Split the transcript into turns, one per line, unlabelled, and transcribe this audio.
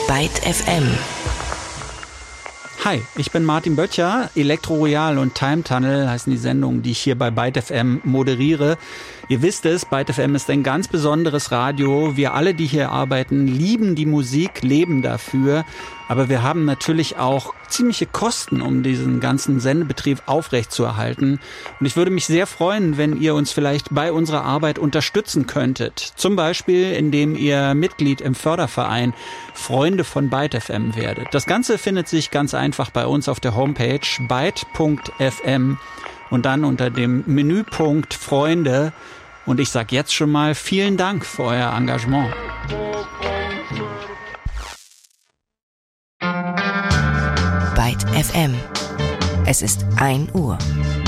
Byte FM.
Hi, ich bin Martin Böttcher. Elektro Royal und Time Tunnel heißen die Sendungen, die ich hier bei Byte FM moderiere. Ihr wisst es, Byte FM ist ein ganz besonderes Radio. Wir alle, die hier arbeiten, lieben die Musik, leben dafür. Aber wir haben natürlich auch ziemliche Kosten, um diesen ganzen Sendebetrieb aufrechtzuerhalten. Und ich würde mich sehr freuen, wenn ihr uns vielleicht bei unserer Arbeit unterstützen könntet. Zum Beispiel, indem ihr Mitglied im Förderverein Freunde von Byte FM werdet. Das Ganze findet sich ganz einfach bei uns auf der Homepage byte.fm und dann unter dem Menüpunkt Freunde. Und ich sage jetzt schon mal vielen Dank für euer Engagement.
Byte FM. Es ist 1 Uhr.